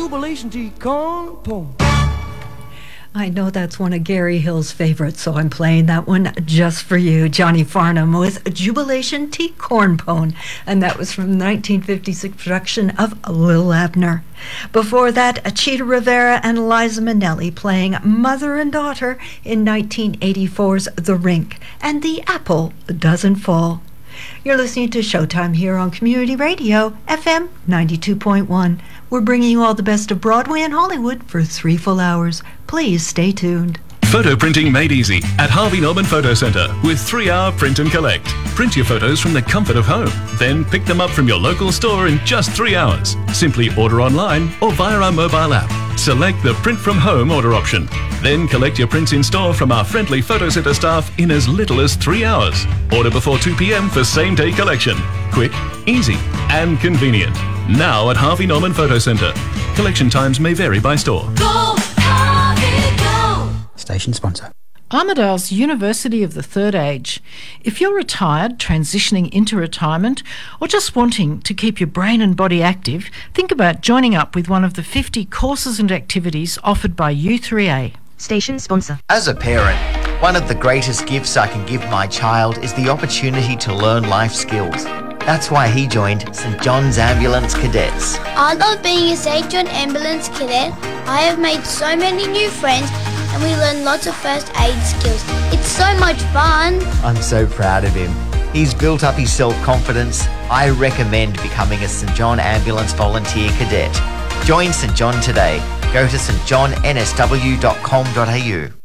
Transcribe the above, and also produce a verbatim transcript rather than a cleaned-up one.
Jubilation Tea Corn Pone. I know that's one of Gary Hill's favorites, so I'm playing that one just for you. Johnny Farnham with Jubilation Tea Corn Pone, and that was from the nineteen fifty-six production of Lil Abner. Before that, Cheetah Rivera and Liza Minnelli playing Mother and Daughter in nineteen eighty-four's The Rink, and The Apple Doesn't Fall. You're listening to Showtime here on Community Radio, F M ninety-two point one. We're bringing you all the best of Broadway and Hollywood for three full hours. Please stay tuned. Photo printing made easy at Harvey Norman Photo Centre with three-hour print and collect. Print your photos from the comfort of home, then pick them up from your local store in just three hours. Simply order online or via our mobile app. Select the print from home order option. Then collect your prints in store from our friendly Photo Centre staff in as little as three hours. Order before two p.m. for same-day collection. Quick, easy and convenient. Now at Harvey Norman Photo Centre. Collection times may vary by store. Go, Harvey, go! Station sponsor. Armidale's University of the Third Age. If you're retired, transitioning into retirement, or just wanting to keep your brain and body active, think about joining up with one of the fifty courses and activities offered by U three A. Station sponsor. As a parent, one of the greatest gifts I can give my child is the opportunity to learn life skills. That's why he joined St John's Ambulance Cadets. I love being a St John Ambulance Cadet. I have made so many new friends and we learn lots of first aid skills. It's so much fun. I'm so proud of him. He's built up his self-confidence. I recommend becoming a St John Ambulance Volunteer Cadet. Join St John today. Go to s t john n s w dot com dot a u.